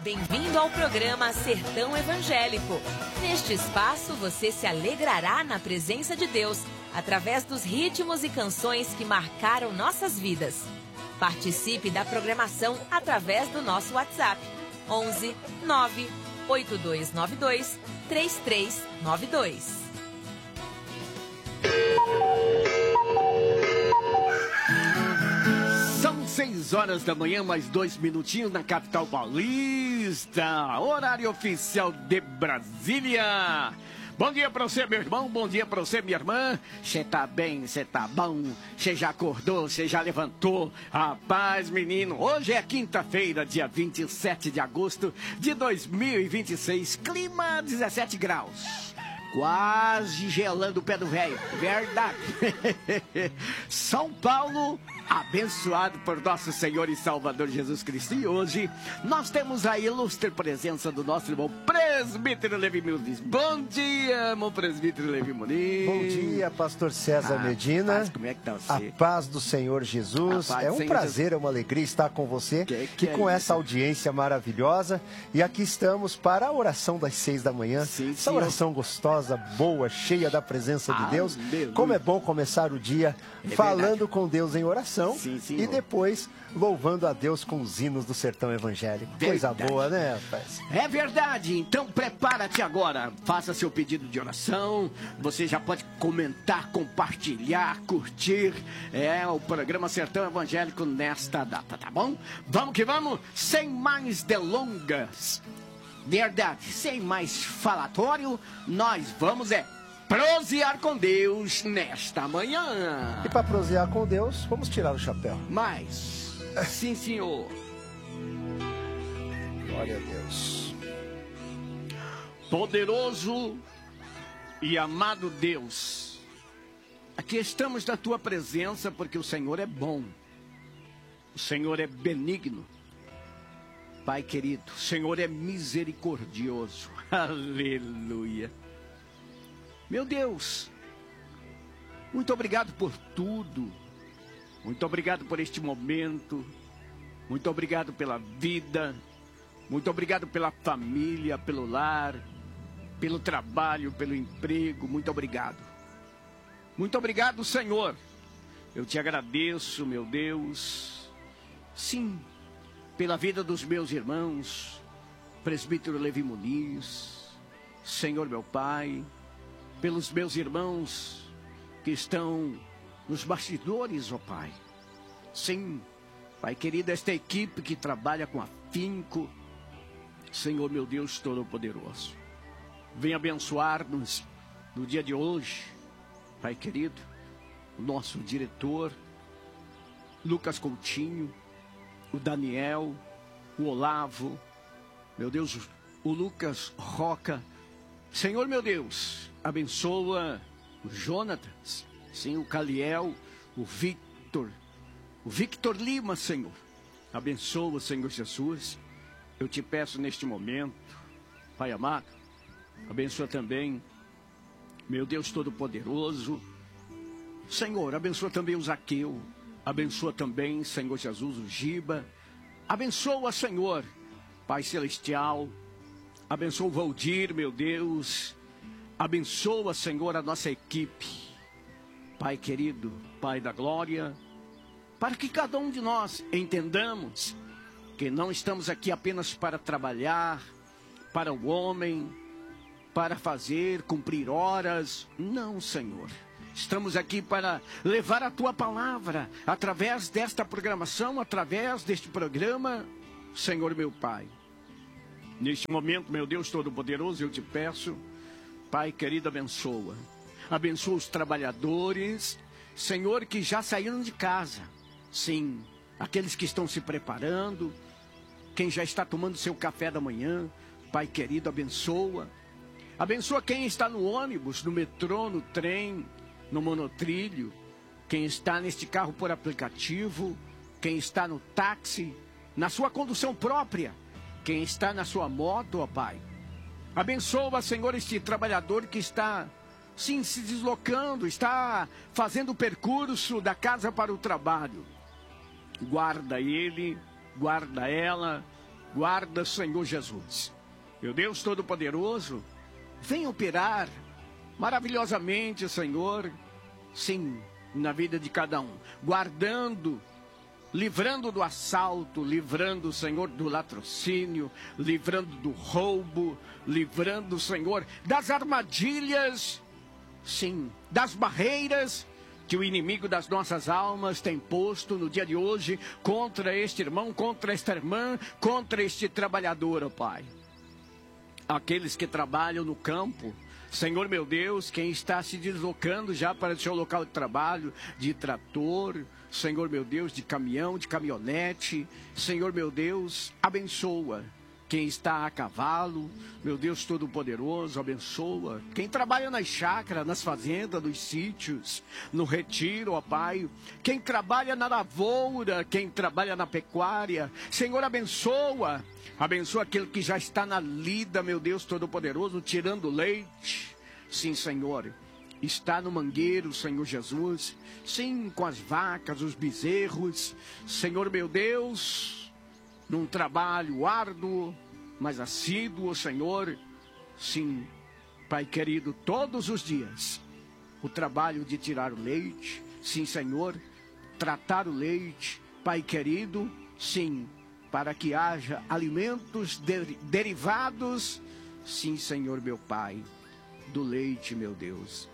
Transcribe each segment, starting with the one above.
Bem-vindo ao programa Sertão Evangélico. Neste espaço você se alegrará na presença de Deus, através dos ritmos e canções que marcaram nossas vidas. Participe da programação através do nosso WhatsApp, 11 9 8292 3392. São 6 horas da manhã, mais 2 minutinhos na capital paulista. Horário oficial de Brasília. Bom dia pra você, meu irmão. Bom dia pra você, minha irmã. Você tá bem, você tá bom. Você já acordou, você já levantou. Rapaz, menino, hoje é quinta-feira, dia 27 de agosto de 2026. Clima 17 graus. Quase gelando o pé do velho. Verdade. São Paulo, abençoado por nosso Senhor e Salvador Jesus Cristo. E hoje nós temos a ilustre presença do nosso irmão presbítero Levi Muniz. Bom dia, irmão presbítero Levi Muniz. Bom dia, pastor César Medina. Paz, como é que tá você? A paz do Senhor Jesus. É um prazer, é uma alegria estar com você e com essa audiência maravilhosa. E aqui estamos para a oração das 6 da manhã. Sim, essa oração gostosa, boa, cheia da presença de Deus. Como é bom começar o dia falando com Deus em oração. Sim, e depois louvando a Deus com os hinos do sertão evangélico. Coisa boa, né, rapaz? É verdade. Então prepara-te agora. Faça seu pedido de oração. Você já pode comentar, compartilhar, curtir o programa Sertão Evangélico nesta data, tá bom? Vamos que vamos, sem mais delongas. Verdade, sem mais falatório, nós vamos prosear com Deus nesta manhã. E para prosear com Deus, vamos tirar o chapéu. Mas, sim, senhor. Glória a Deus. Poderoso e amado Deus, aqui estamos na tua presença porque o Senhor é bom. O Senhor é benigno. Pai querido, o Senhor é misericordioso. Aleluia. Meu Deus, muito obrigado por tudo. Muito obrigado por este momento. Muito obrigado pela vida. Muito obrigado pela família, pelo lar, pelo trabalho, pelo emprego. Muito obrigado. Muito obrigado, Senhor. Eu te agradeço, meu Deus. Sim, pela vida dos meus irmãos, presbítero Levi Muniz, Senhor meu Pai, pelos meus irmãos que estão nos bastidores, ó Pai. Sim, Pai querido, esta equipe que trabalha com afinco, Senhor meu Deus Todo-Poderoso, vem abençoar-nos no dia de hoje, Pai querido, o nosso diretor, Lucas Coutinho, o Daniel, o Olavo, meu Deus, o Lucas Roca. Senhor meu Deus, abençoa o Jonatas, sim, o Caliel, o Victor Lima, Senhor. Abençoa, Senhor Jesus. Eu te peço neste momento, Pai amado, abençoa também, meu Deus Todo-Poderoso. Senhor, abençoa também o Zaqueu. Abençoa também, Senhor Jesus, o Giba. Abençoa, Senhor, Pai Celestial. Abençoa o Valdir, meu Deus. Abençoa, Senhor, a nossa equipe. Pai querido, Pai da glória. Para que cada um de nós entendamos que não estamos aqui apenas para trabalhar, para o homem, para fazer, cumprir horas. Não, Senhor. Estamos aqui para levar a tua palavra através desta programação, através deste programa, Senhor meu Pai. Neste momento, meu Deus Todo-Poderoso, eu te peço, Pai querido, abençoa. Abençoa os trabalhadores, Senhor, que já saíram de casa. Sim, aqueles que estão se preparando, quem já está tomando seu café da manhã, Pai querido, abençoa. Abençoa quem está no ônibus, no metrô, no trem, no monotrilho, quem está neste carro por aplicativo, quem está no táxi, na sua condução própria, quem está na sua moto, ó Pai. Abençoa, Senhor, este trabalhador que está, sim, se deslocando, está fazendo o percurso da casa para o trabalho. Guarda ele, guarda ela, Guarda, Senhor Jesus. Meu Deus Todo-Poderoso, vem operar maravilhosamente, Senhor, sim, na vida de cada um. Guardando, livrando do assalto, livrando, Senhor, do latrocínio, livrando do roubo, livrando, Senhor, das armadilhas, sim, das barreiras que o inimigo das nossas almas tem posto no dia de hoje contra este irmão, contra esta irmã, contra este trabalhador, ó Pai. Aqueles que trabalham no campo, Senhor meu Deus, quem está se deslocando já para o seu local de trabalho, de trator, Senhor meu Deus, de caminhão, de caminhonete, Senhor meu Deus, abençoa. Quem está a cavalo, meu Deus Todo-Poderoso, abençoa. Quem trabalha nas chácaras, nas fazendas, nos sítios, no retiro, ó Pai. Quem trabalha na lavoura, quem trabalha na pecuária, Senhor, abençoa. Abençoa aquele que já está na lida, meu Deus Todo-Poderoso, tirando leite. Sim, Senhor. Está no mangueiro, Senhor Jesus. Sim, com as vacas, os bezerros. Senhor, meu Deus, num trabalho árduo, mas assíduo, Senhor. Sim, Pai querido, todos os dias. O trabalho de tirar o leite. Sim, Senhor. Tratar o leite, Pai querido. Sim, para que haja alimentos derivados. Sim, Senhor, meu Pai, do leite, meu Deus.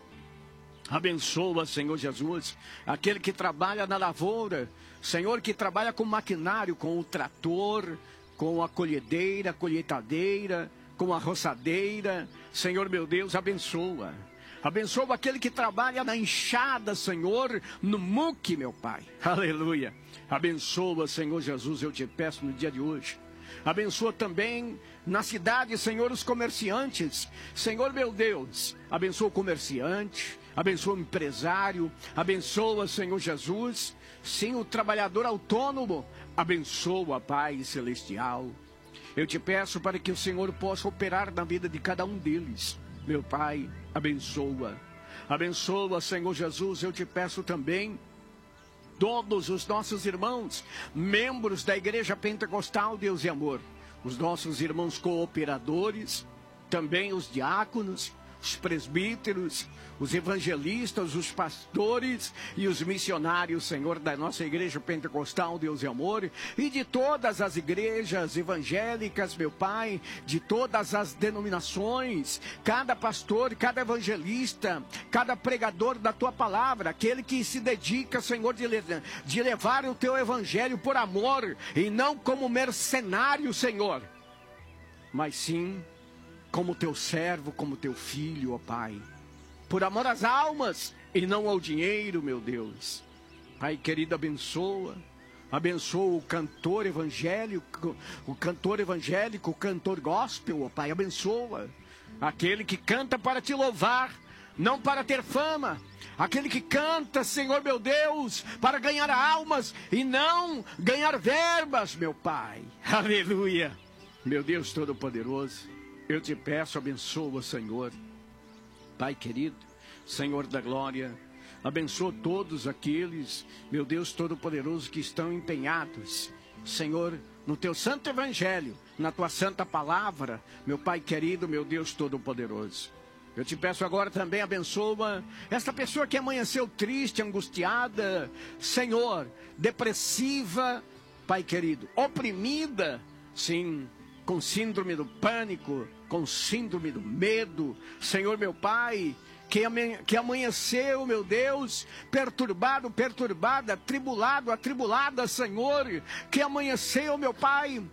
Abençoa, Senhor Jesus, aquele que trabalha na lavoura, Senhor, que trabalha com maquinário, com o trator, com a colhedeira, colheitadeira, com a roçadeira. Senhor, meu Deus, abençoa. Abençoa aquele que trabalha na enxada, Senhor, no muque, meu Pai. Aleluia. Abençoa, Senhor Jesus, eu te peço no dia de hoje. Abençoa também na cidade, Senhor, os comerciantes. Senhor, meu Deus, abençoa o comerciante, abençoa o empresário, abençoa, Senhor Jesus, sim, o trabalhador autônomo. Abençoa, Pai Celestial. Eu te peço para que o Senhor possa operar na vida de cada um deles. Meu Pai, abençoa. Abençoa, Senhor Jesus, eu te peço também todos os nossos irmãos, membros da Igreja Pentecostal Deus e Amor, os nossos irmãos cooperadores, também os diáconos, os presbíteros, os evangelistas, os pastores e os missionários, Senhor, da nossa Igreja Pentecostal Deus e Amor, e de todas as igrejas evangélicas, meu Pai, de todas as denominações, cada pastor, cada evangelista, cada pregador da Tua Palavra, aquele que se dedica, Senhor, de levar o Teu Evangelho por amor, e não como mercenário, Senhor, mas sim como Teu servo, como Teu filho, ó Pai, por amor às almas e não ao dinheiro, meu Deus. Pai querido, abençoa. Abençoa o cantor evangélico, o cantor gospel, ó Pai, abençoa. Aquele que canta para Te louvar, não para ter fama. Aquele que canta, Senhor meu Deus, para ganhar almas e não ganhar verbas, meu Pai. Aleluia. Meu Deus Todo-Poderoso, eu te peço, abençoa, Senhor. Pai querido, Senhor da glória, abençoa todos aqueles, meu Deus Todo-Poderoso, que estão empenhados, Senhor, no Teu santo evangelho, na Tua santa palavra, meu Pai querido, meu Deus Todo-Poderoso. Eu te peço agora também, abençoa esta pessoa que amanheceu triste, angustiada, Senhor, depressiva, Pai querido, oprimida, sim, com síndrome do pânico, com síndrome do medo, Senhor meu Pai, que amanheceu, meu Deus, perturbado, perturbada, atribulado, atribulada, Senhor, que amanheceu, meu Pai,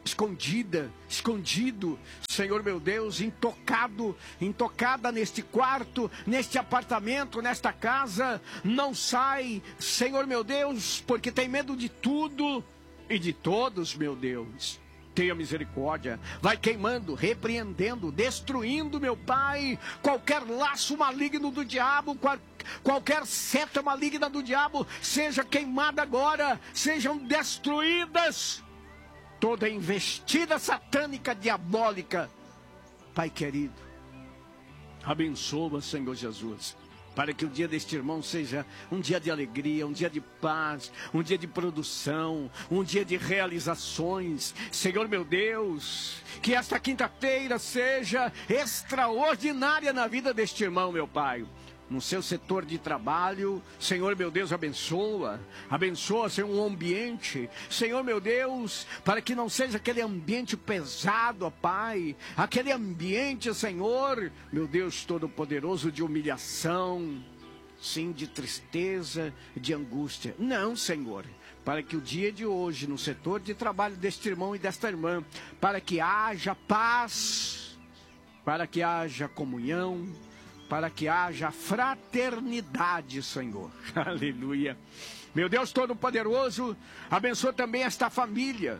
escondido, Senhor meu Deus, intocada neste quarto, neste apartamento, nesta casa, não sai, Senhor meu Deus, porque tem medo de tudo e de todos, meu Deus. Tenha misericórdia, vai queimando, repreendendo, destruindo, meu Pai, qualquer laço maligno do diabo, qualquer seta maligna do diabo, seja queimada agora, sejam destruídas, toda investida satânica, diabólica, Pai querido, abençoa, Senhor Jesus, para que o dia deste irmão seja um dia de alegria, um dia de paz, um dia de produção, um dia de realizações. Senhor meu Deus, que esta quinta-feira seja extraordinária na vida deste irmão, meu Pai. No seu setor de trabalho, Senhor meu Deus, abençoa, Senhor, um ambiente, Senhor meu Deus, para que não seja aquele ambiente pesado, ó Pai, aquele ambiente, Senhor, meu Deus Todo-Poderoso, de humilhação, sim, de tristeza, de angústia. Não, Senhor, para que o dia de hoje, no setor de trabalho deste irmão e desta irmã, para que haja paz, para que haja comunhão, para que haja fraternidade, Senhor. Aleluia. Meu Deus Todo-Poderoso, abençoa também esta família.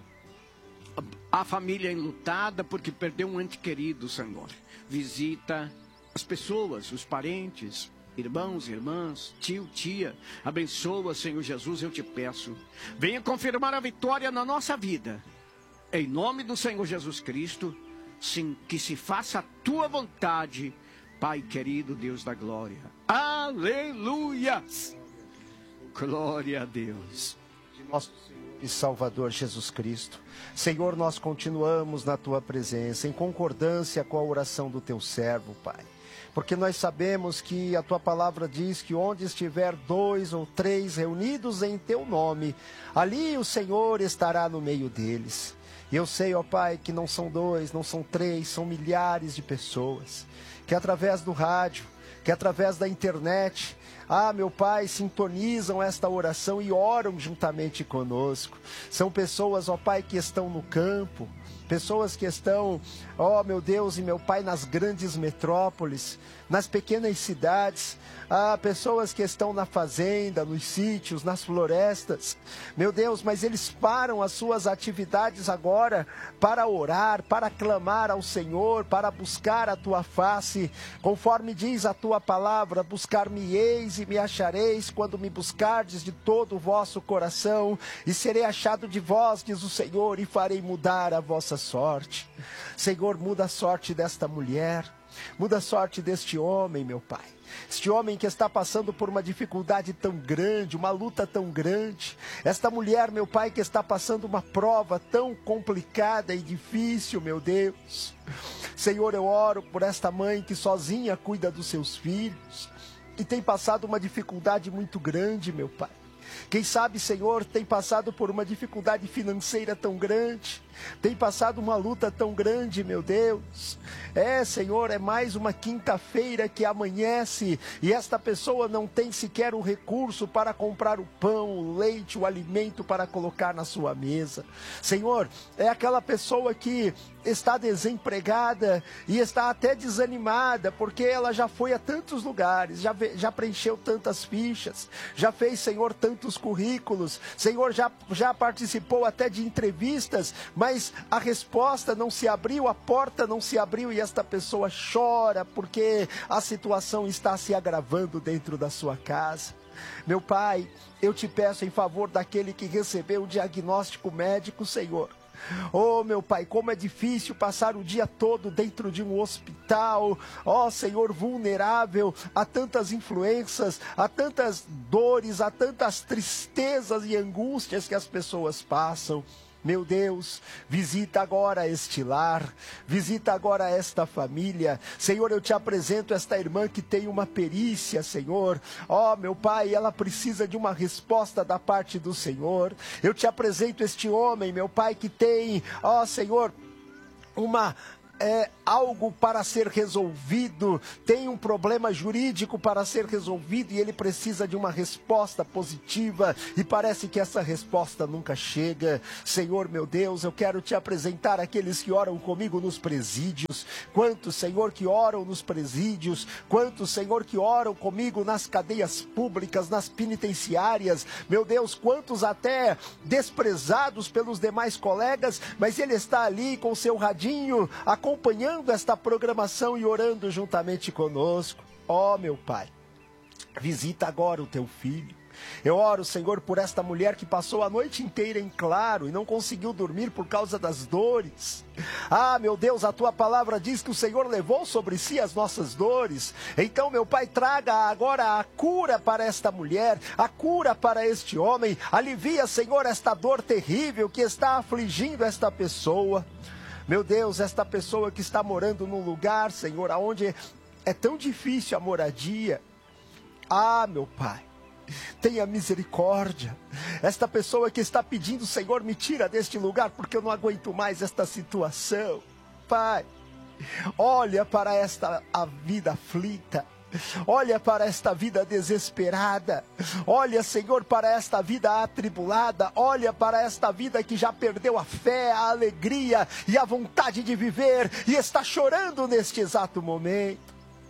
A família enlutada porque perdeu um ente querido, Senhor. Visita as pessoas, os parentes, irmãos, irmãs, tio, tia. Abençoa, Senhor Jesus, eu te peço. Venha confirmar a vitória na nossa vida. Em nome do Senhor Jesus Cristo, sim, que se faça a tua vontade, Pai querido, Deus da glória. Aleluia! Glória a Deus. De nosso Senhor e Salvador Jesus Cristo. Senhor, nós continuamos na tua presença, em concordância com a oração do teu servo, Pai. Porque nós sabemos que a tua palavra diz que onde estiver 2 ou 3 reunidos em teu nome, ali o Senhor estará no meio deles. E eu sei, ó Pai, que não são 2, não são 3, são milhares de pessoas que através do rádio, que através da internet, meu Pai, sintonizam esta oração e oram juntamente conosco. São pessoas, ó Pai, que estão no campo, pessoas que estão, ó meu Deus e meu Pai, nas grandes metrópoles, nas pequenas cidades, pessoas que estão na fazenda, nos sítios, nas florestas, meu Deus, mas eles param as suas atividades agora para orar, para clamar ao Senhor, para buscar a tua face, conforme diz a tua palavra: buscar-me-eis e me achareis quando me buscardes de todo o vosso coração, e serei achado de vós, diz o Senhor, e farei mudar a vossa sorte. Senhor, muda a sorte desta mulher, muda a sorte deste homem, meu Pai. Este homem que está passando por uma dificuldade tão grande, uma luta tão grande. Esta mulher, meu Pai, que está passando uma prova tão complicada e difícil, meu Deus. Senhor, eu oro por esta mãe que sozinha cuida dos seus filhos e tem passado uma dificuldade muito grande, meu Pai. Quem sabe, Senhor, tem passado por uma dificuldade financeira tão grande, tem passado uma luta tão grande, meu Deus. Senhor, é mais uma quinta-feira que amanhece e esta pessoa não tem sequer o recurso para comprar o pão, o leite, o alimento para colocar na sua mesa. Senhor, é aquela pessoa que está desempregada e está até desanimada, porque ela já foi a tantos lugares, já preencheu tantas fichas, já fez, Senhor, tantos currículos, Senhor, já participou até de entrevistas, mas a resposta não se abriu, a porta não se abriu e esta pessoa chora porque a situação está se agravando dentro da sua casa. Meu Pai, eu te peço em favor daquele que recebeu o diagnóstico médico, Senhor. Oh, meu Pai, como é difícil passar o dia todo dentro de um hospital, Senhor, vulnerável a tantas influências, a tantas dores, a tantas tristezas e angústias que as pessoas passam. Meu Deus, visita agora este lar, visita agora esta família. Senhor, eu te apresento esta irmã que tem uma perícia, Senhor. Meu Pai, ela precisa de uma resposta da parte do Senhor. Eu te apresento este homem, meu Pai, que tem, Senhor, algo para ser resolvido, tem um problema jurídico para ser resolvido e ele precisa de uma resposta positiva e parece que essa resposta nunca chega. Senhor, meu Deus, eu quero te apresentar aqueles que oram comigo nos presídios. Quantos, Senhor, que oram nos presídios, quantos, Senhor, que oram comigo nas cadeias públicas, nas penitenciárias, meu Deus, quantos até desprezados pelos demais colegas, mas ele está ali com seu radinho, acompanhando esta programação e orando juntamente conosco. Meu Pai, visita agora o teu filho. Eu oro, Senhor, por esta mulher que passou a noite inteira em claro e não conseguiu dormir por causa das dores. Ah, meu Deus, a tua palavra diz que o Senhor levou sobre si as nossas dores. Então, meu Pai, traga agora a cura para esta mulher, a cura para este homem. Alivia, Senhor, esta dor terrível que está afligindo esta pessoa. Meu Deus, esta pessoa que está morando num lugar, Senhor, onde é tão difícil a moradia. Ah, meu Pai, tenha misericórdia. Esta pessoa que está pedindo, Senhor, me tira deste lugar porque eu não aguento mais esta situação. Pai, olha para a vida aflita. Olha para esta vida desesperada. Olha, Senhor, para esta vida atribulada. Olha para esta vida que já perdeu a fé, a alegria e a vontade de viver e está chorando neste exato momento.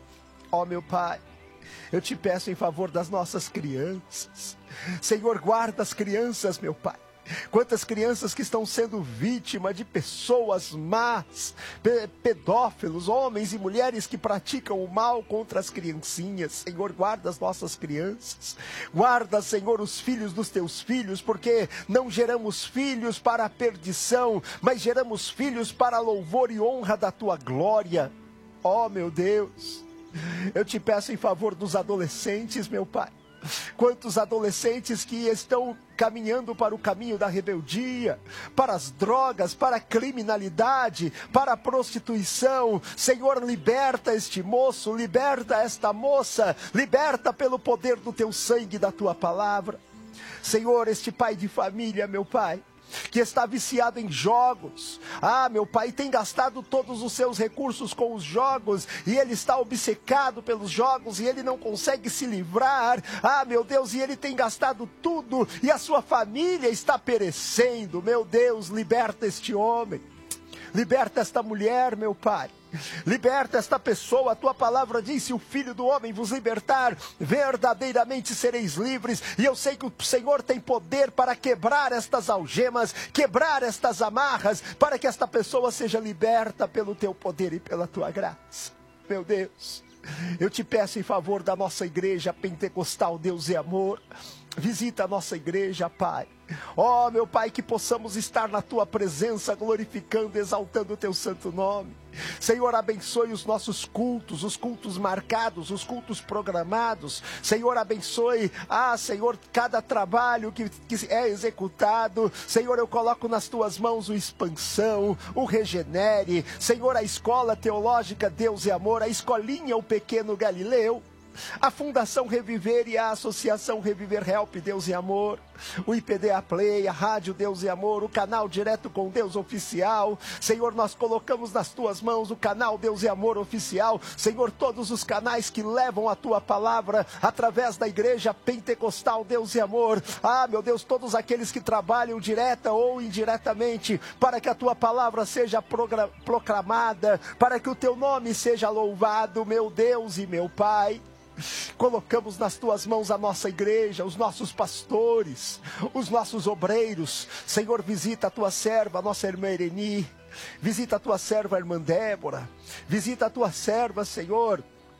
Ó, meu Pai, eu te peço em favor das nossas crianças. Senhor, guarda as crianças, meu Pai. Quantas crianças que estão sendo vítimas de pessoas más, pedófilos, homens e mulheres que praticam o mal contra as criancinhas. Senhor, guarda as nossas crianças. Guarda, Senhor, os filhos dos teus filhos, porque não geramos filhos para a perdição, mas geramos filhos para a louvor e honra da tua glória. Ó, meu Deus, eu te peço em favor dos adolescentes, meu Pai. Quantos adolescentes que estão caminhando para o caminho da rebeldia, para as drogas, para a criminalidade, para a prostituição. Senhor, liberta este moço, liberta esta moça, liberta pelo poder do teu sangue e da tua palavra. Senhor, este pai de família, meu Pai, que está viciado em jogos. Ah, meu Pai, tem gastado todos os seus recursos com os jogos, e ele está obcecado pelos jogos, e ele não consegue se livrar. Ah, meu Deus, e ele tem gastado tudo, e a sua família está perecendo. Meu Deus, liberta este homem. Liberta esta mulher, meu Pai. Liberta esta pessoa. A tua palavra diz: se o Filho do Homem vos libertar, verdadeiramente sereis livres. E eu sei que o Senhor tem poder para quebrar estas algemas, quebrar estas amarras, para que esta pessoa seja liberta pelo teu poder e pela tua graça. Meu Deus, eu te peço em favor da nossa igreja pentecostal Deus e Amor. Visita a nossa igreja, Pai. Ó, meu Pai, que possamos estar na tua presença, glorificando, exaltando o teu santo nome. Senhor, abençoe os nossos cultos, os cultos marcados, os cultos programados. Senhor, abençoe, Senhor, cada trabalho que é executado. Senhor, eu coloco nas tuas mãos o Expansão, o Regenere. Senhor, a Escola Teológica Deus e Amor, a Escolinha, o Pequeno Galileu, a Fundação Reviver e a Associação Reviver Help Deus e Amor, o IPDA Play, a Rádio Deus e Amor, o canal Direto com Deus Oficial. Senhor, nós colocamos nas tuas mãos o canal Deus e Amor Oficial. Senhor, todos os canais que levam a tua palavra através da igreja pentecostal Deus e Amor. Ah, meu Deus, todos aqueles que trabalham direta ou indiretamente para que a tua palavra seja proclamada, para que o teu nome seja louvado, meu Deus e meu Pai. Colocamos nas tuas mãos a nossa igreja, os nossos pastores, os nossos obreiros. Senhor, visita a tua serva, a nossa irmã Ereni. Visita a tua serva, a irmã Débora. Visita a tua serva, Senhor,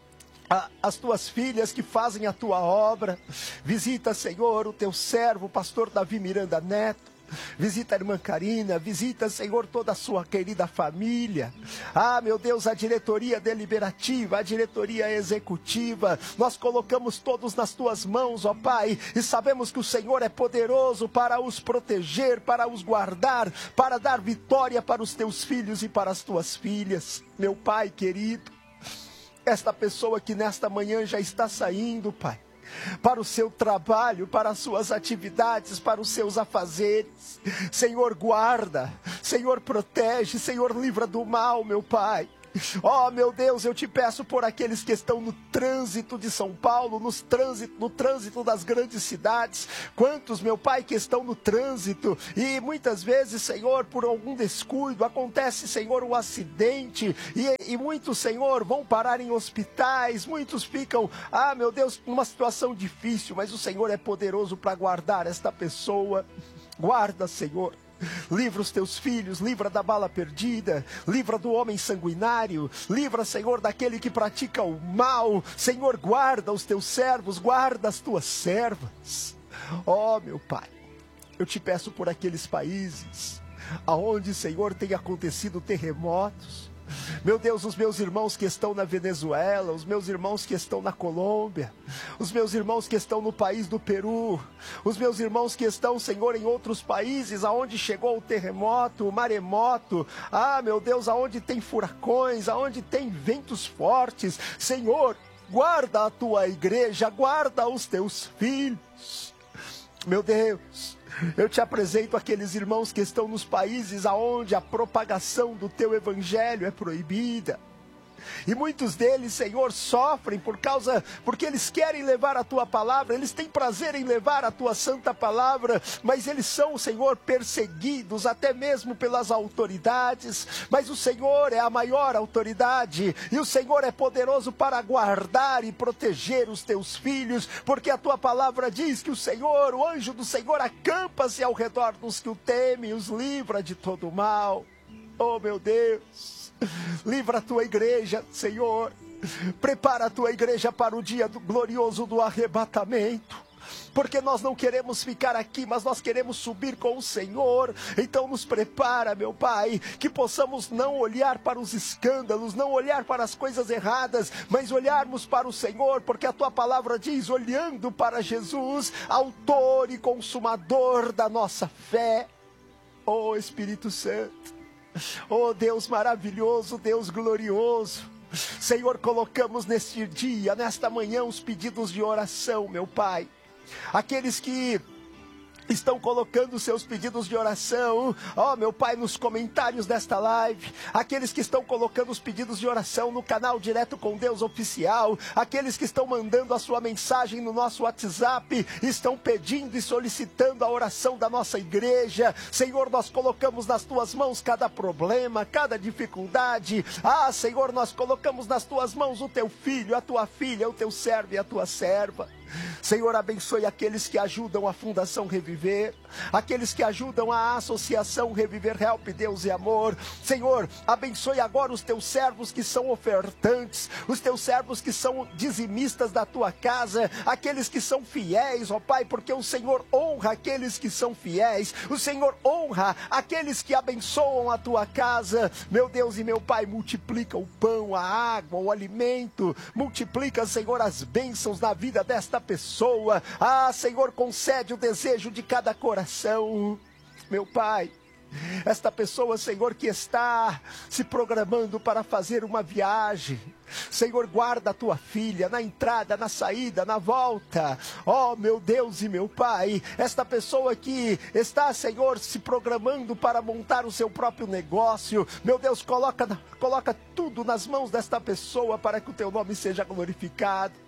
as tuas filhas que fazem a tua obra. Visita, Senhor, o teu servo, o pastor Davi Miranda Neto. Visita a irmã Karina, visita, Senhor, toda a sua querida família. Ah, meu Deus, a diretoria deliberativa, a diretoria executiva, nós colocamos todos nas tuas mãos, ó Pai, e sabemos que o Senhor é poderoso para os proteger, para os guardar, para dar vitória para os teus filhos e para as tuas filhas. Meu Pai querido, esta pessoa que nesta manhã já está saindo, Pai, para o seu trabalho, para as suas atividades, para os seus afazeres. Senhor, guarda, Senhor, protege, Senhor, livra do mal, meu Pai. Oh, meu Deus, eu te peço por aqueles que estão no trânsito de São Paulo, no trânsito das grandes cidades. Quantos, meu Pai, que estão no trânsito e muitas vezes, Senhor, por algum descuido, acontece, Senhor, um acidente e muitos, Senhor, vão parar em hospitais, muitos ficam, meu Deus, numa situação difícil, mas o Senhor é poderoso para guardar esta pessoa. Guarda, Senhor. Livra os teus filhos, livra da bala perdida, livra do homem sanguinário, livra, Senhor, daquele que pratica o mal. Senhor, guarda os teus servos, guarda as tuas servas. Ó, meu Pai, eu te peço por aqueles países aonde, Senhor, tem acontecido terremotos. Meu Deus, os meus irmãos que estão na Venezuela, os meus irmãos que estão na Colômbia, os meus irmãos que estão no país do Peru, os meus irmãos que estão, Senhor, em outros países aonde chegou o terremoto, o maremoto, meu Deus, aonde tem furacões, aonde tem ventos fortes, Senhor, guarda a tua igreja, guarda os teus filhos. Meu Deus, eu te apresento aqueles irmãos que estão nos países aonde a propagação do teu evangelho é proibida. E muitos deles, Senhor, sofrem porque eles querem levar a tua palavra, eles têm prazer em levar a tua santa palavra, mas eles são, Senhor, perseguidos até mesmo pelas autoridades, mas o Senhor é a maior autoridade, e o Senhor é poderoso para guardar e proteger os teus filhos, porque a tua palavra diz que o anjo do Senhor acampa-se ao redor dos que o temem, os livra de todo o mal. Oh, meu Deus! Livra a tua igreja, Senhor. Prepara a tua igreja para o dia glorioso do arrebatamento. Porque nós não queremos ficar aqui, mas nós queremos subir com o Senhor. Então nos prepara, meu Pai, que possamos não olhar para os escândalos, não olhar para as coisas erradas, mas olharmos para o Senhor, porque a tua palavra diz, olhando para Jesus, autor e consumador da nossa fé. Oh, Espírito Santo. Oh, Deus maravilhoso, Deus glorioso, Senhor, colocamos neste dia, nesta manhã, os pedidos de oração, meu Pai, aqueles que estão colocando seus pedidos de oração, meu Pai, nos comentários desta live, aqueles que estão colocando os pedidos de oração no canal Direto com Deus Oficial, aqueles que estão mandando a sua mensagem no nosso WhatsApp, estão pedindo e solicitando a oração da nossa igreja. Senhor, nós colocamos nas tuas mãos cada problema, cada dificuldade. Senhor, nós colocamos nas tuas mãos o teu filho, a tua filha, o teu servo e a tua serva. Senhor, abençoe aqueles que ajudam a Fundação Reviver, aqueles que ajudam a Associação Reviver Help, Deus e Amor. Senhor, abençoe agora os teus servos que são ofertantes, os teus servos que são dizimistas da tua casa, aqueles que são fiéis, ó Pai, porque o Senhor honra aqueles que são fiéis, o Senhor honra aqueles que abençoam a tua casa. Meu Deus e meu Pai, multiplica o pão, a água, o alimento, multiplica, Senhor, as bênçãos na vida desta pessoa. Senhor, concede o desejo de cada coração. Meu Pai, esta pessoa, Senhor, que está se programando para fazer uma viagem, Senhor, guarda a tua filha na entrada, na saída, na volta. Oh, meu Deus e meu Pai, esta pessoa que está, Senhor, se programando para montar o seu próprio negócio, meu Deus, coloca tudo nas mãos desta pessoa para que o teu nome seja glorificado.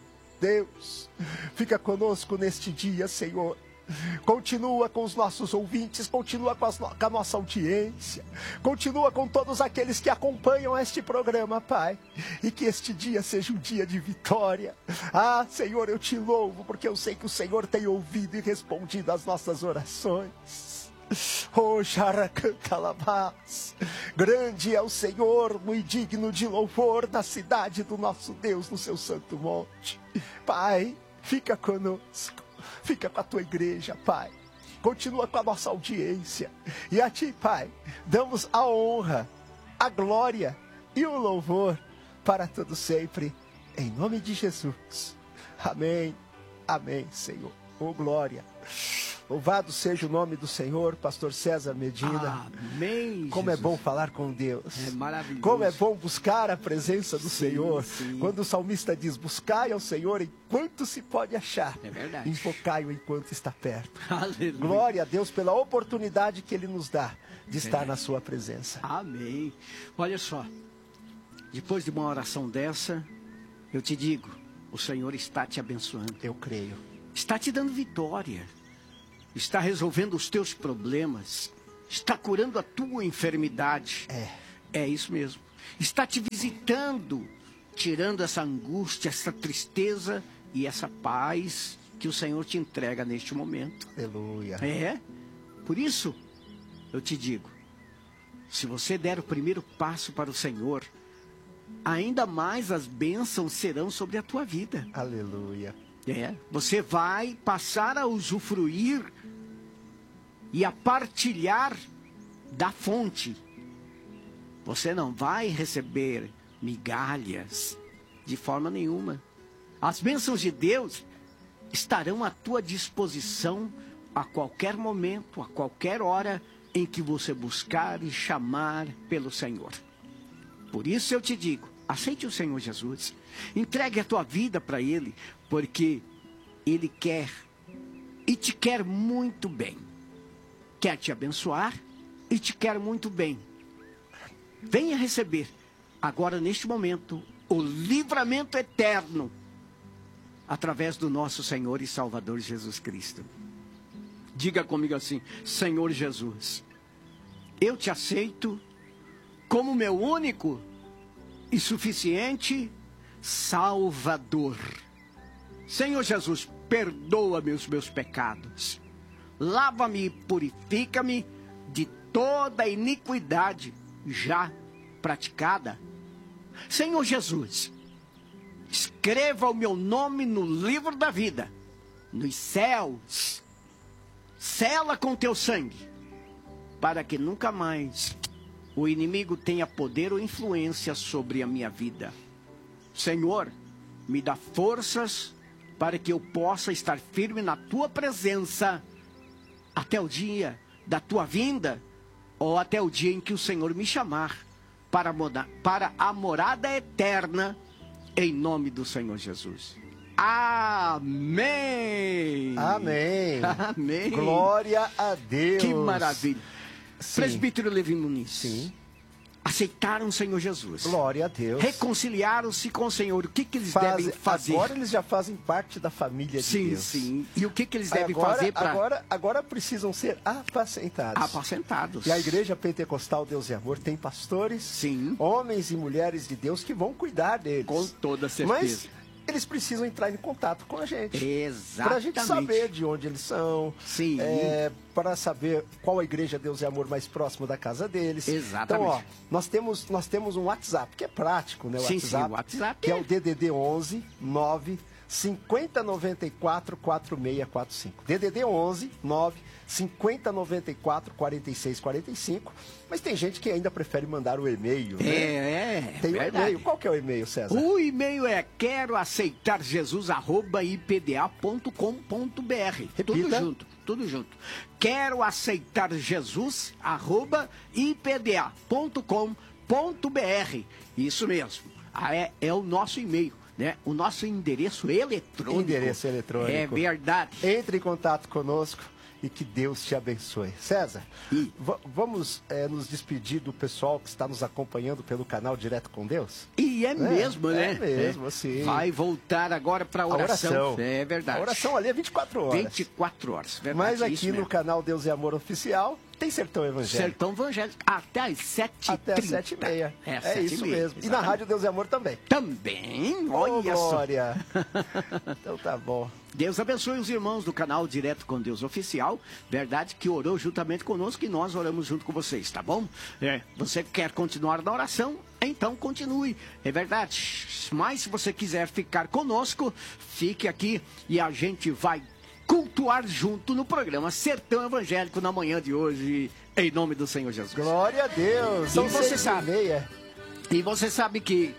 Deus, fica conosco neste dia, Senhor. Continua com os nossos ouvintes, continua com a nossa audiência, continua com todos aqueles que acompanham este programa, Pai, e que este dia seja um dia de vitória. Senhor, eu te louvo, porque eu sei que o Senhor tem ouvido e respondido às nossas orações. Oh, Jaracantalabás, grande é o Senhor, muito digno de louvor na cidade do nosso Deus, no seu santo monte. Pai, fica conosco, fica com a tua igreja, Pai, continua com a nossa audiência, e a ti, Pai, damos a honra, a glória e o louvor para todo sempre, em nome de Jesus. Amém, amém, Senhor. Oh, glória. Louvado seja o nome do Senhor, pastor César Medina. Amém. Como Jesus. É bom falar com Deus. É maravilhoso. Como é bom buscar a presença do Senhor. Sim. Quando o salmista diz, buscai ao Senhor enquanto se pode achar. É verdade. Invocai-o enquanto está perto. Aleluia. Glória a Deus pela oportunidade que Ele nos dá de estar na sua presença. Amém. Olha só, depois de uma oração dessa, eu te digo, o Senhor está te abençoando. Eu creio. Está te dando vitória. Está resolvendo os teus problemas. Está curando a tua enfermidade. É isso mesmo. Está te visitando, tirando essa angústia, essa tristeza e essa paz que o Senhor te entrega neste momento. Aleluia. Por isso, eu te digo, se você der o primeiro passo para o Senhor, ainda mais as bênçãos serão sobre a tua vida. Aleluia. Você vai passar a usufruir e a partilhar da fonte. Você não vai receber migalhas de forma nenhuma. As bênçãos de Deus estarão à tua disposição a qualquer momento, a qualquer hora em que você buscar e chamar pelo Senhor. Por isso eu te digo, aceite o Senhor Jesus, entregue a tua vida para Ele, porque Ele quer e te quer muito bem. Quer te abençoar e te quer muito bem. Venha receber, agora neste momento, o livramento eterno, através do nosso Senhor e Salvador Jesus Cristo. Diga comigo assim: Senhor Jesus, eu te aceito como meu único e suficiente Salvador. Senhor Jesus, perdoa-me os meus pecados. Lava-me e purifica-me de toda iniquidade já praticada. Senhor Jesus, escreva o meu nome no livro da vida, nos céus. Sela com teu sangue, para que nunca mais o inimigo tenha poder ou influência sobre a minha vida. Senhor, me dá forças para que eu possa estar firme na tua presença até o dia da tua vinda, ou até o dia em que o Senhor me chamar para a morada eterna, em nome do Senhor Jesus. Amém! Amém! Amém! Glória a Deus! Que maravilha! Sim. Presbítero Levi Muniz. Sim. Aceitaram o Senhor Jesus. Glória a Deus. Reconciliaram-se com o Senhor. O que eles devem fazer? Agora eles já fazem parte da família de Deus. Sim. E o que eles devem fazer para... Agora precisam ser apacentados. Apacentados. E a Igreja Pentecostal Deus e Amor tem pastores, sim, homens e mulheres de Deus que vão cuidar deles. Com toda certeza. Mas eles precisam entrar em contato com a gente. Exatamente. Para a gente saber de onde eles são. Sim. Para saber qual a Igreja Deus e Amor mais próxima da casa deles. Exatamente. Então, nós temos um WhatsApp, que é prático, né? O sim, WhatsApp, sim, o WhatsApp que é o DDD 11 9 5094 4645. DDD 11 9 5094 4645. Mas tem gente que ainda prefere mandar o e-mail, né? Tem o e-mail. Qual que é o e-mail, César? O e-mail é queroaceitarjesus@ipda.com.br. Tudo junto. queroaceitarjesus@ipda.com.br. Isso mesmo. É o nosso e-mail, né? O nosso endereço eletrônico. É verdade. Entre em contato conosco e que Deus te abençoe. César, vamos nos despedir do pessoal que está nos acompanhando pelo canal Direto com Deus? E mesmo, né? É mesmo, sim. Vai voltar agora para a oração. É verdade. A oração ali é 24 horas. 24 horas, verdade. Mas aqui no canal Deus e Amor Oficial tem Sertão Evangélico. Sertão Evangélico, até às 7h30. Até às 7h30. É isso mesmo. E na Rádio Deus e Amor também. Também? Olha só. Glória. Então tá bom. Deus abençoe os irmãos do canal Direto com Deus Oficial. Verdade que orou juntamente conosco e nós oramos junto com vocês, tá bom? Você quer continuar na oração? Então continue. É verdade. Mas se você quiser ficar conosco, fique aqui e a gente vai cultuar junto no programa Sertão Evangélico na manhã de hoje, em nome do Senhor Jesus. Glória a Deus. E você sabe, e você sabe que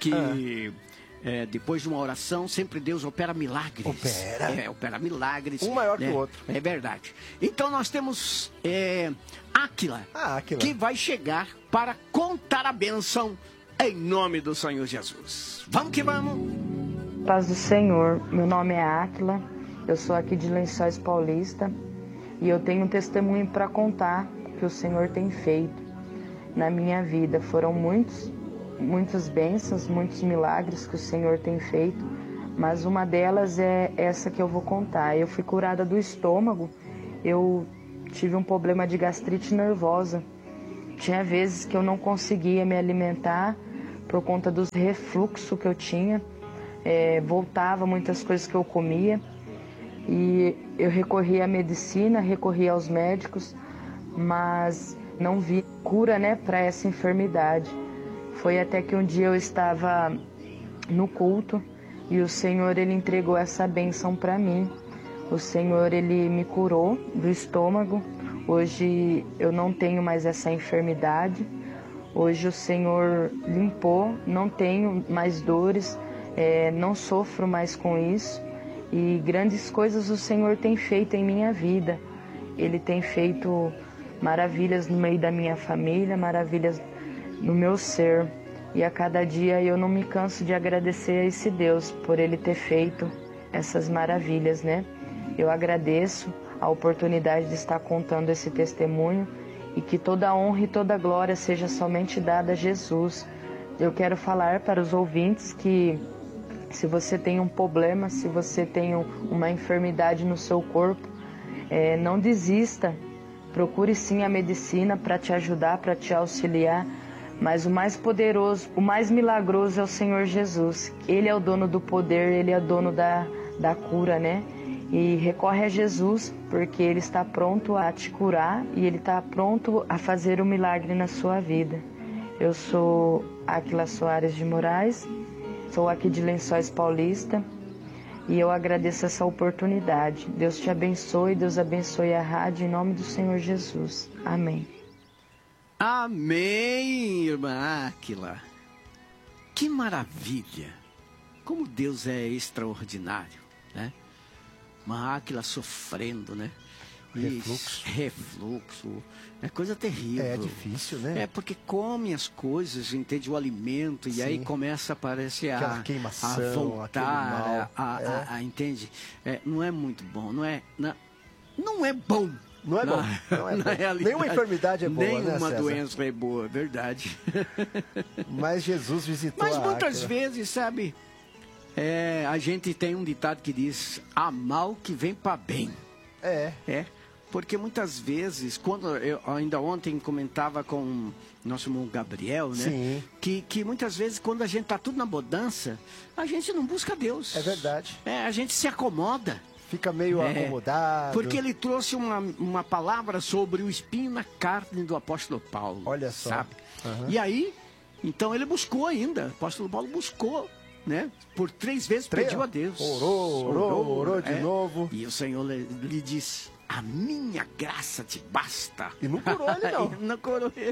depois de uma oração, sempre Deus opera milagres. Opera milagres. Um maior que o outro. É verdade. Então nós temos Áquila, que vai chegar para contar a bênção em nome do Senhor Jesus. Vamos que vamos. Paz do Senhor, meu nome é Áquila, eu sou aqui de Lençóis Paulista e eu tenho um testemunho para contar que o Senhor tem feito na minha vida. Foram muitas bênçãos, muitos milagres que o Senhor tem feito, mas uma delas é essa que eu vou contar. Eu fui curada do estômago, eu tive um problema de gastrite nervosa. Tinha vezes que eu não conseguia me alimentar por conta dos refluxos que eu tinha, voltava muitas coisas que eu comia e eu recorri à medicina, recorri aos médicos, mas não vi cura, para essa enfermidade. Foi até que um dia eu estava no culto E o Senhor, Ele entregou essa bênção para mim. O Senhor, Ele me curou do estômago. Hoje eu não tenho mais essa enfermidade. Hoje o Senhor limpou, não tenho mais dores, não sofro mais com isso. E grandes coisas o Senhor tem feito em minha vida. Ele tem feito maravilhas no meio da minha família, maravilhas no meu ser. E a cada dia eu não me canso de agradecer a esse Deus por Ele ter feito essas maravilhas, né? Eu agradeço a oportunidade de estar contando esse testemunho e que toda a honra e toda a glória seja somente dada a Jesus. Eu quero falar para os ouvintes que se você tem um problema, se você tem uma enfermidade no seu corpo, não desista. Procure sim a medicina para te ajudar, para te auxiliar. Mas o mais poderoso, o mais milagroso é o Senhor Jesus. Ele é o dono do poder, Ele é o dono da cura, né? E recorre a Jesus, porque Ele está pronto a te curar e Ele está pronto a fazer um milagre na sua vida. Eu sou Áquila Soares de Moraes, sou aqui de Lençóis Paulista e eu agradeço essa oportunidade. Deus te abençoe, Deus abençoe a rádio, em nome do Senhor Jesus. Amém. Amém, irmã Áquila. Que maravilha! Como Deus é extraordinário, né? Uma Áquila sofrendo, né? Refluxo. É coisa terrível. É difícil, né? É porque come as coisas, entende? O alimento, e aí começa a aparecer aquela queimação, a voltar, entende? Não é muito bom, não é bom. Não é bom. Nenhuma enfermidade é boa, nenhuma doença é boa, verdade. Mas Jesus visitou Mas muitas vezes, sabe, a gente tem um ditado que diz, há mal que vem para bem. Porque muitas vezes, quando eu ainda ontem comentava com nosso irmão Gabriel, né? Sim. Que muitas vezes, quando a gente está tudo na mudança, a gente não busca Deus. É verdade. A gente se acomoda. Fica meio acomodado. Porque ele trouxe uma palavra sobre o espinho na carne do apóstolo Paulo. Olha só. Sabe? Uhum. E aí, então ele buscou ainda. O apóstolo Paulo buscou, né? Por 3 vezes pediu a Deus. Orou de novo. E o Senhor lhe disse, a minha graça te basta. E não curou ele, não. Não curou ele.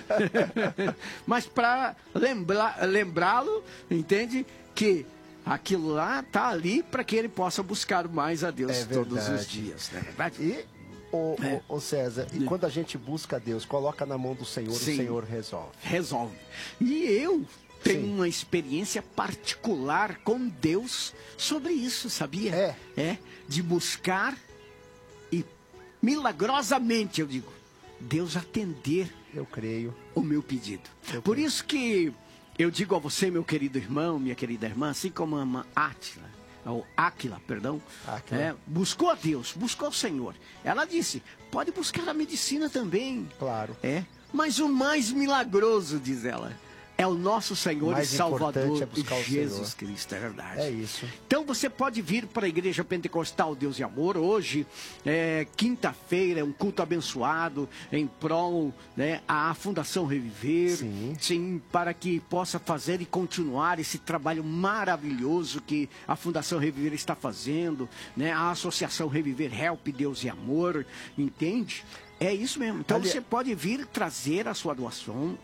Mas para lembrá-lo, entende? Que aquilo lá está ali para que ele possa buscar mais a Deus todos os dias, não é verdade? E, ô César, e quando a gente busca a Deus, coloca na mão do Senhor, o Senhor resolve. Resolve. E eu tenho uma experiência particular com Deus sobre isso, sabia? De buscar e milagrosamente, eu digo, Deus atender. Eu creio. O meu pedido. Por isso que eu digo a você, meu querido irmão, minha querida irmã, assim como a irmã Áquila, buscou a Deus, buscou o Senhor. Ela disse, pode buscar a medicina também. Claro. Mas o mais milagroso, diz ela, é o nosso Senhor e Salvador, Jesus Cristo, é verdade. É isso. Então você pode vir para a Igreja Pentecostal Deus e Amor. Hoje, quinta-feira, é um culto abençoado em prol, né, à Fundação Reviver. Sim, para que possa fazer e continuar esse trabalho maravilhoso que a Fundação Reviver está fazendo, né? A Associação Reviver Help Deus e Amor, entende? É isso mesmo. Então você pode vir trazer a sua doação,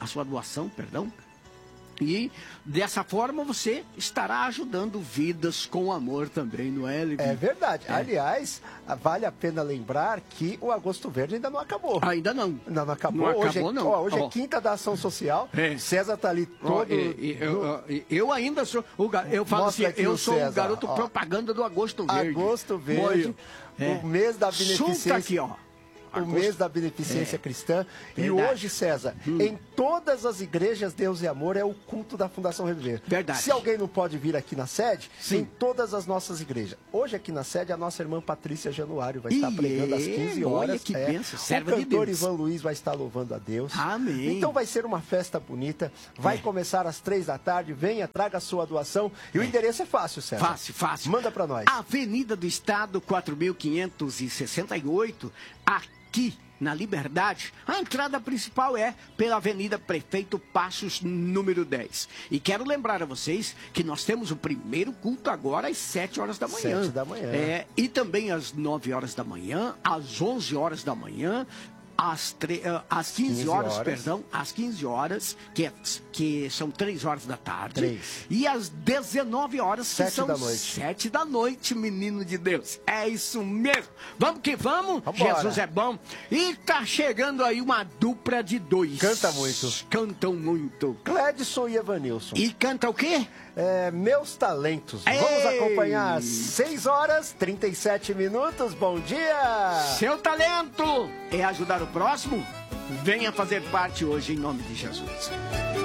e dessa forma você estará ajudando vidas com amor também, não é, Levi? É verdade. Aliás, vale a pena lembrar que o Agosto Verde ainda não acabou. Ainda não. Ainda não acabou. Hoje é quinta da ação social. César está ali todo... Eu ainda sou... Eu falo assim, eu sou o garoto propaganda do Agosto Verde. Agosto Verde, o mês da beneficência... aqui, ó. O mês da beneficência cristã. Verdade. E hoje, César, em todas as igrejas Deus e Amor é o culto da Fundação Reviver. Verdade. Se alguém não pode vir aqui na sede, em todas as nossas igrejas. Hoje aqui na sede a nossa irmã Patrícia Januário vai estar pregando às 15 horas. Olha que bênção, serva de Deus. O cantor Ivan Luiz vai estar louvando a Deus. Amém. Então vai ser uma festa bonita. Vai começar às 3 da tarde. Venha, traga a sua doação. E o endereço é fácil, César. Fácil. Manda para nós. Avenida do Estado, 4.568, aqui na Liberdade, a entrada principal é pela Avenida Prefeito Passos, número 10. E quero lembrar a vocês que nós temos o primeiro culto agora às 7 horas da manhã. 7 da manhã. E também às 9 horas da manhã, às 11 horas da manhã, às 15 horas, às 15 horas, que são 3 horas da tarde. 3. E às 19 horas, 7 que são da noite. 7 da noite, menino de Deus. É isso mesmo. Vamos que vamos. Vambora. Jesus é bom. E tá chegando aí uma dupla de 2. Canta muito. Cantam muito. Clédson e Evanilson. E canta o quê? Meus Talentos. Ei! Vamos acompanhar às 6 horas, 37 minutos. Bom dia! Seu talento é ajudar o próximo? Venha fazer parte hoje em nome de Jesus.